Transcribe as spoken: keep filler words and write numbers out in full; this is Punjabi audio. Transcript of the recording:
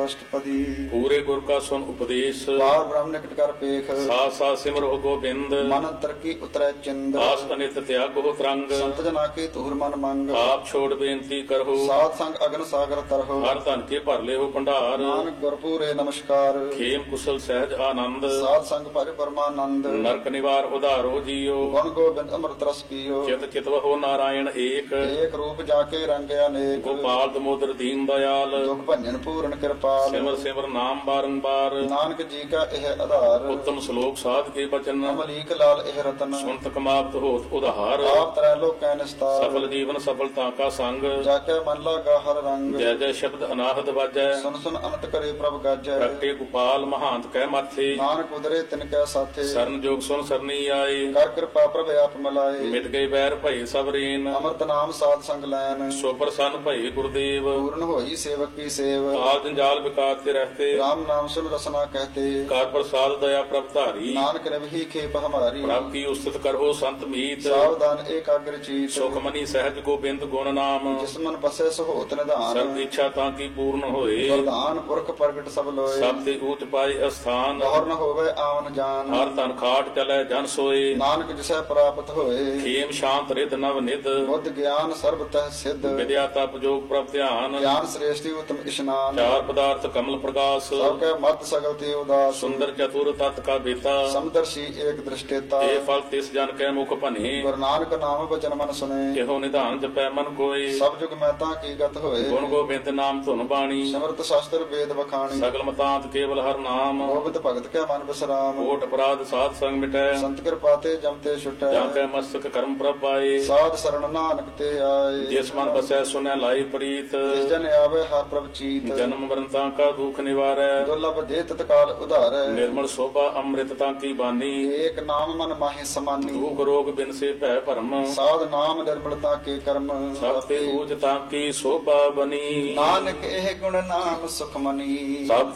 ਅਸ਼ਟਪਦੀ। ਪੂਰੇ ਗੁਰ ਕਾ ਸੁਨ ਉਪਦੇਸ਼, ਬਾਰ ਬ੍ਰਹਮ ਨਿਕਟ ਕਰ ਪੇਖ, ਸਾਥ ਸਾਥ ਸਿਮਰੋ ਗੋਬਿੰਦ। ਮਨ ਅੰਤਰ ਕੀ ਉਤਰੈ ਚਿੰਦ, ਆਸ ਅਨਿਤ ਤਿਆਗੋ ਤਰੰਗ, ਸੰਤ ਜਨਾ ਕੇ ਧੂਰ ਮਨ ਮੰਗ। ਆਪ ਛੋੜ ਬੇਨਤੀ ਕਰੋ, ਸਾਧ ਸੰਗ ਅਗਨ ਸਾਗਰ ਤਰਹੁ, ਹਰ ਧਨ ਕੇ ਭਰ ਲਿਓ ਭੰਡਾਰ। ਨਾਨਕ ਗੁਰਪੂਰੇ ਨਮਸਕਾਰ, ਖੇਮ ਕੁਸਲ ਸਹਿਜ ਆਨੰਦ, ਸਾਧ ਸੰਗ ਭਜ ਪਰਮਾਨੰਦ। ਨਰਕ ਨਿਵਾਰ ਉਧਾਰੋ ਜੀਓ, ਗੁਣ ਗੋਬਿੰਦ ਅੰਮ੍ਰਿਤ ਰਸ ਪੀਓ, ਚਿਤ ਚਿਤਵਹੁ ਨਾਰਾਇਣ ਏਕ। ਏਕ ਰੂਪ ਜਾ ਕੇ ਰੰਗ ਅਨੇਕ, ਗੋਪਾਲ ਦਮੋਦਰ ਦੀਨ ਦਇਆਲ, ਦੁਖ ਭੰਜਨ ਪੂਰਨ ਕਿਰਪਾਲ। ਸਿਮਰ ਸਿਮਰ ਨਾਮ ਬਾਰੰਬਾਰ, ਨਾਨਕ ਜੀ ਕਾ ਇਹ ਆਧਾਰ, ਉੱਤਮ ਸ਼ਲੋਕ ਸਾਧ ਕੇ ਬਚਨ। ਅਮਲੀਕ ਲਾਲ ਇਹ ਰਤਨ, ਸੁਨਤ ਕਮਾਵਤ ਹੋਤ ਉਧਾਰ। ਆਪ ਤਰੈ ਲੋਕੈ ਨਿਸਤਾਰ, ਸਫਲ ਜੀਵਨ ਸਫਲਤਾ ਕਾ ਸੰਗ, ਜਾ ਕੇ ਮਨ ਲਾਗਾ ਹਰ ਰੰਗ। ਜੈ ਜੈ ਸ਼ਬਦ ਅਨਾਹਦ ਵਾਜੈ, ਸੁਨ ਸੁਨ ਅਨੰਤ ਕਰੇ ਪ੍ਰਭ ਗਾਜੈ। ਪ੍ਰਗਟੇ ਗੋਪਾਲ ਮਹਾਂਤ ਕਹਿ ਮਾਥੇ, ਨਾਨਕ ਉਦਰੇ ਤਿਨ ਕੈ ਸਾਥੇ, ਸਰਨ ਜੋਗ ਸੁਨ ਸਰਨੀ ਆਏ। ਕਰ ਕਿਰਪਾ ਪ੍ਰਭ ਆਪ ਮਿਲਾਏ। ਮਿਟ ਗਏ ਬੈਰ ਭਏ ਸਭ ਰੇਨ, ਅੰਮ੍ਰਿਤ ਨਾਮ ਸਾਧ ਸੰਗ ਲੈਨ, ਸੋ ਪ੍ਰਸੰਨ ਭਏ ਗੁਰਦੇਵ। ਪੂਰਨ ਹੋਈ ਸੇਵਕ ਕੀ ਸੇਵ, ਆਲ ਜੰਜਾਲ ਵਿਕਾਤ ਤੇ ਰਹਤੇ, ਰਾਮ ਨਾਮ ਸੁਨ ਰਸਨਾ ਕਹਤੇ। ਕਰ ਪ੍ਰਸਾਦ ਦਇਆ ਪ੍ਰਭ ਧਾਰੀ, ਨਾਨਕ ਰਵੀ ਖੇਪ ਹਮਾਰੀ, ਪ੍ਰਭ ਕੀ ਉਸਤਤ ਕਰੋ ਸੰਤ ਮੀਤ। ਸਾਵਧਾਨ ਏਕਾਗਰ ਚੀਤ, ਸੁਖ ਮਨੀ ਸਹਿਜ ਗੋਬਿੰਦ ਗੁਣ ਨਾਮ, ਜਿਸ ਮਨ ਬਸੈ ਸਹੋਤ ਸਰਬ ਨਿਧਾਨ। ਇੱਛਾ ਤਾਂ ਕੀ ਪੂਰਨ ਹੋਏ, ਵਰਦਾਨ ਪੁਰਖ ਪ੍ਰਗਟ ਸਭ ਲੋਏ, ਸਭ ਤੇ ਊਚ ਪਾਏ ਅਸਥਾਨ। ਗੌਰ ਨ ਹੋਵੇ ਆਵਨ ਜਾਨ, ਹਰ ਤਨ ਖਾਟ ਚਲੈ ਜਨ ਸੋਏ, ਨਾਨਕ ਜਿਸੈ ਪ੍ਰਾਪਤ ਹੋਏ। ਖੇਮ ਸ਼ਾਂਤ ਰਿਦ ਨਵ ਨਿਧ, ਬੁੱਧ ਗਿਆਨ ਸਰਬ ਤਹਿ ਸਿੱਧ, ਵਿਦਿਆ ਤਪ ਜੋਗ ਪ੍ਰਭ ਧਿਆਨ। ਗਿਆਨ ਸ੍ਰੇਸ਼ਟੀ ਉਤਮ ਇਸ਼ਨਾਨ, ਚਾਰ ਪਦਾਰਥ ਕਮਲ ਪ੍ਰਗਾਸ, ਸਭ ਕੈ ਮਤ ਸਗਲ ਤੇ ਉਦਾਸ। ਸੁੰਦਰ ਚਤੁਰ ਤਤ ਕਾ ਬੇਤਾ, ਸਮਦਰਸ਼ੀ ਏਕ ਦ੍ਰਿਸ਼ਟੇਤਾ, ਇਹ ਫਲ ਤਿਸ ਜਨ ਕੈ ਮੁਖ ਭਨੇ। ਗੁਰੂ ਨਾਨਕ ਨਾਮ ਬਚਨ ਮਨ ਸੁਨੇ, ਇਹੋ ਨਿਧਾਨ ਜਪੈ ਮਨ ਕੋਏ, ਸਭ ਜੁਗ ਮਹਿਤਾ ਕੀ ਗਤ ਹੋਏ। ਗੁਣ ਗੋਬਿੰਦ ਨਾਮ ਧੁਨ ਬਾਣੀ, ਸਿਮਰਤ ਸ਼ਾਸਤਰ ਵੇਦ ਵਖਾਣੀ, ਸਗਲ ਮਤਾਂਤ ਕੇਵਲ ਹਰ ਨਾਮ। ਗੋਬਿੰਦ ਭਗਤ ਕੈ ਮਨ ਬਿਸਰਾਮ, ਕੋਟ ਅਪਰਾਧ ਸਾਧ ਸੰਗ ਮਿਟੈ, ਸੰਤ ਕਿਰਪਾ ਤੇ ਜਮ ਤੇ ਛੁਟੈ। ਜਾਂ ਕੈ ਮਸਤਕ ਕਰਮ ਪ੍ਰਭ ਪਾਏ, ਸਾਧ ਸਰਣ ਨਾਨਕ ਤੇ ਆਏ। ਜਿਸ ਮਨ ਬਸੈ ਸੁਨੈ ਲਾਈ ਪ੍ਰੀਤ, ਜਿਸ ਜਨ ਆਵੇ ਹਰ ਪ੍ਰਭ ਚੀਤ, ਜਨਮ ਮਰਨ ਤਾਂ ਕਾ ਦੁਖ ਨਿਵਾਰੈ। ਦੁਰਲਭ ਦੇ ਤਤਕਾਲ ਉਧਾਰੈ, ਨਿਰਮਲ ਸੋਭਾ ਅੰਮ੍ਰਿਤ ਤਾਂ ਕੀ ਬਾਨੀ, ਏਕ ਨਾਮ ਮਨ ਮਾਹੀ ਸਮਾਨੀ। ਦੁਖ ਰੋਗ ਬਿਨ ਸੇ ਭੈ ਭਰਮ, ਸਾਧ ਨਾਮ ਨਿਰਮਲਤਾ ਕੇ ਕਰਮ, ਸਭ ਤੇ ਊਚ ਤਾਂ ਕੀ ਸੋਭਾ ਬਨੀ। ਨਾਨਕ ਇਹ ਗੁਣ ਨਾਮ ਸੁਖ ਮਨੀ। ਸਭ